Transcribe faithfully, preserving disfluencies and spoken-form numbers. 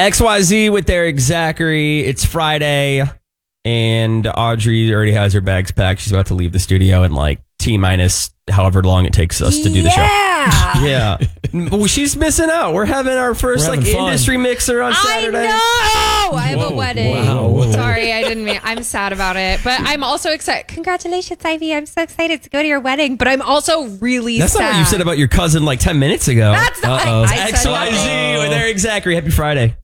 X Y Z with Eric Zachary. It's Friday, and Audrey already has her bags packed. She's about to leave the studio in like T minus however long it takes us to do the show. Yeah. Yeah. Well, she's missing out. We're having our first We're like having fun. industry mixer on Saturday. I know. I have Whoa, a wedding. wow. Sorry, I didn't mean. I'm sad about it, but I'm also excited. Congratulations, Ivy. I'm so excited to go to your wedding, but I'm also really That's sad. not what you said about your cousin like ten minutes ago. That's not. Uh-oh. I, I said X Y Z nothing. with Eric Zachary. Happy Friday.